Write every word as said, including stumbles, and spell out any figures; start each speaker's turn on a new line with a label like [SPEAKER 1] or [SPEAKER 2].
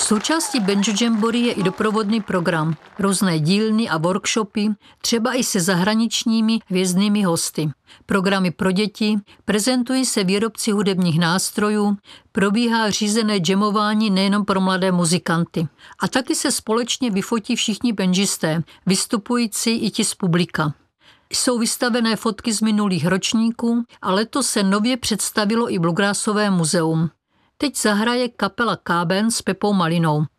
[SPEAKER 1] Součástí Banjo Jamboree je i doprovodný program, různé dílny a workshopy, třeba i se zahraničními hvězdnými hosty. Programy pro děti, prezentují se výrobci hudebních nástrojů, probíhá řízené jamování nejenom pro mladé muzikanty. A taky se společně vyfotí všichni banjisté, vystupující i ti z publika. Jsou vystavené fotky z minulých ročníků a letos se nově představilo i Bluegrassové muzeum. Teď zahraje kapela Káben s Pepou Malinou.